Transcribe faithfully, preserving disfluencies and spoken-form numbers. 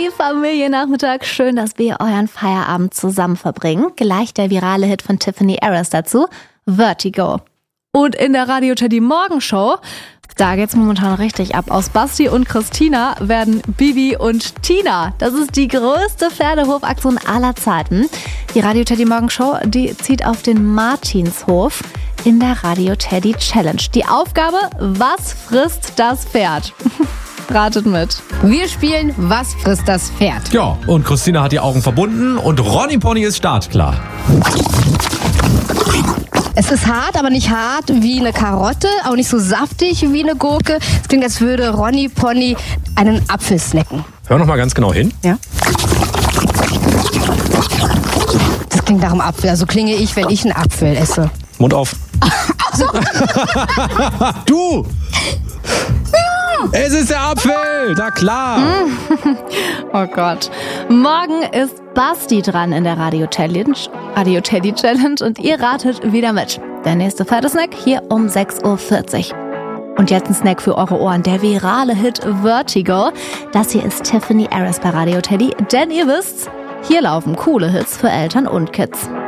Teddy Familiennachmittag. Schön, dass wir euren Feierabend zusammen verbringen. Gleich der virale Hit von Tiffany Harris dazu, Vertigo. Und in der Radio Teddy Morgenshow, da geht's momentan richtig ab. Aus Basti und Christina werden Bibi und Tina. Das ist die größte Pferdehofaktion aller Zeiten. Die Radio Teddy Morgenshow, die zieht auf den Martinshof in der Radio Teddy Challenge. Die Aufgabe, was frisst das Pferd? Ratet mit. Wir spielen Was frisst das Pferd? Ja, und Christina hat die Augen verbunden und Ronny Pony ist startklar. Es ist hart, aber nicht hart wie eine Karotte, auch nicht so saftig wie eine Gurke. Es klingt, als würde Ronny Pony einen Apfel snacken. Hör noch mal ganz genau hin. Ja. Das klingt nach einem Apfel. Also klinge ich, wenn ich einen Apfel esse. Mund auf. Du! Es ist der Apfel! Na klar! Oh Gott. Morgen ist Basti dran in der Radio Challenge, Radio Teddy Challenge und ihr ratet wieder mit. Der nächste Pferdesnack hier um sechs Uhr vierzig. Und jetzt ein Snack für eure Ohren, der virale Hit Vertigo. Das hier ist Tiffany Harris bei Radio Teddy, denn ihr wisst, hier laufen coole Hits für Eltern und Kids.